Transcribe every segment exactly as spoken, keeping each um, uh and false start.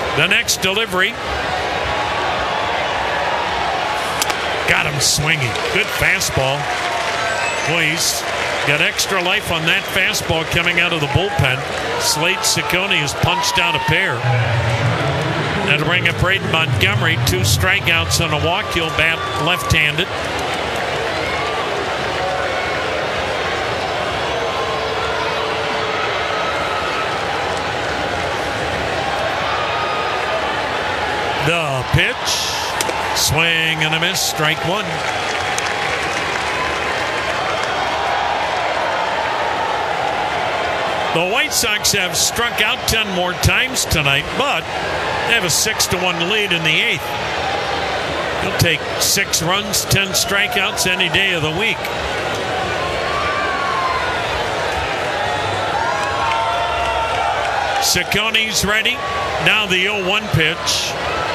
The next delivery. Got him swinging. Good fastball. Please. Got extra life on that fastball coming out of the bullpen. Slade Ciccone has punched out a pair. That'll bring up Braden Montgomery. Two strikeouts and a walk. He'll bat left-handed. The pitch. Swing and a miss. Strike one. The White Sox have struck out ten more times tonight, but they have a six to one lead in the eighth. He'll take six runs, ten strikeouts any day of the week. Ciccone's ready. Now the oh one pitch.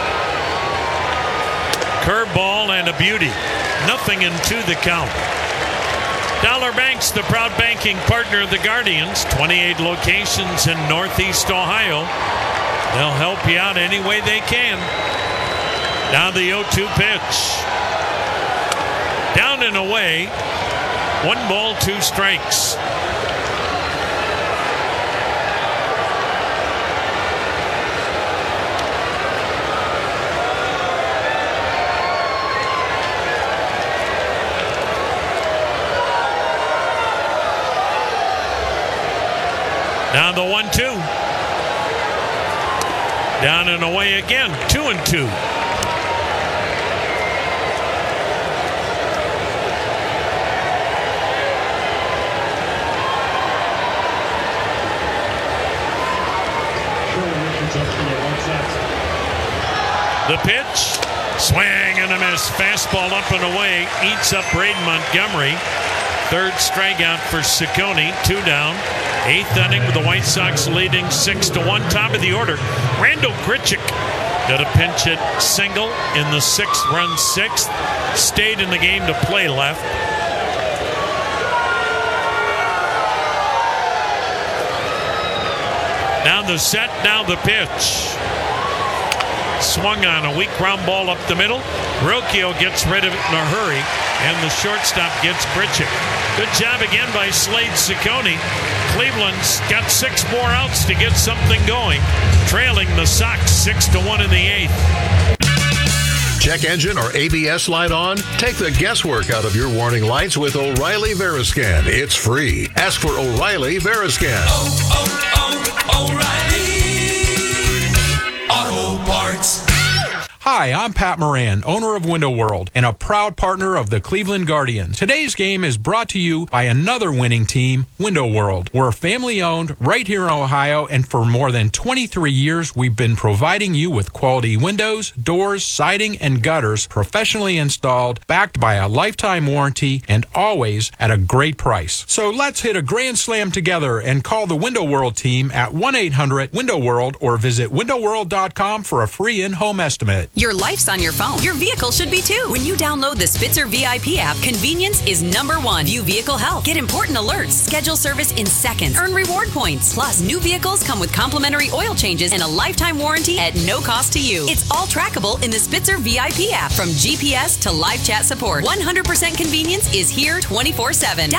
Curveball and a beauty. Nothing in two the count. Dollar Bank's the proud banking partner of the Guardians. twenty-eight locations in Northeast Ohio. They'll help you out any way they can. Now the oh two pitch. Down and away. One ball, two strikes. Now the one two. Down and away again. Two and two. The pitch. Swing and a miss. Fastball up and away. Eats up Braden Montgomery. Third strikeout for Ciccone. Two down. Eighth inning with the White Sox leading six to one. Top of the order, Randal Grichuk got a pinch hit single in the sixth, run sixth. Stayed in the game to play left. Now the set, now the pitch. Swung on a weak ground ball up the middle. Rocchio gets rid of it in a hurry, and the shortstop gets Grichuk. Good job again by Slade Ciccone. Cleveland's got six more outs to get something going, trailing the Sox six to one in the eighth. Check engine or A B S light on? Take the guesswork out of your warning lights with O'Reilly Veriscan. It's free. Ask for O'Reilly Veriscan. Oh, oh, oh, O'Reilly Auto Parts. Hi, I'm Pat Moran, owner of Window World and a proud partner of the Cleveland Guardians. Today's game is brought to you by another winning team, Window World. We're family-owned right here in Ohio, and for more than twenty-three years, we've been providing you with quality windows, doors, siding, and gutters professionally installed, backed by a lifetime warranty, and always at a great price. So let's hit a grand slam together and call the Window World team at one eight hundred window world or visit window world dot com for a free in-home estimate. Your life's on your phone. Your vehicle should be too. When you download the Spitzer V I P app, convenience is number one. View vehicle health. Get important alerts. Schedule service in seconds. Earn reward points. Plus, new vehicles come with complimentary oil changes and a lifetime warranty at no cost to you. It's all trackable in the Spitzer V I P app. From G P S to live chat support, one hundred percent convenience is here twenty-four seven.